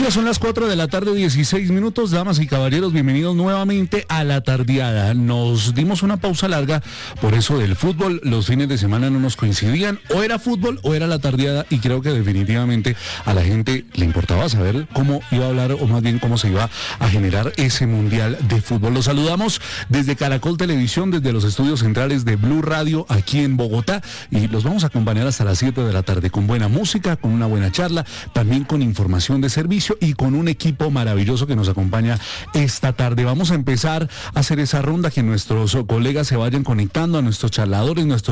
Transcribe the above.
Colombia, son las 4 de la tarde, 16 minutos. Damas y caballeros, bienvenidos nuevamente a La Tardeada. Nos dimos una pausa larga por eso del fútbol. Los fines de semana no nos coincidían. O era fútbol o era La Tardeada. Y creo que definitivamente a la gente le importaba saber cómo iba a hablar, o más bien cómo se iba a generar ese mundial de fútbol. Los saludamos desde Caracol Televisión, desde los estudios centrales de Blue Radio aquí en Bogotá. Y los vamos a acompañar hasta las 7 de la tarde con buena música, con una buena charla, también con información de servicio y con un equipo maravilloso que nos acompaña esta tarde. Vamos a empezar a hacer esa ronda, que nuestros colegas se vayan conectando, a nuestros charladores, nuestros